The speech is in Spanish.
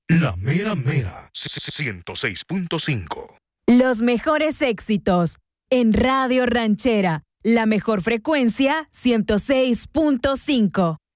La mera mera. 106.5. Los mejores éxitos en Radio Ranchera. La mejor frecuencia, 106.5.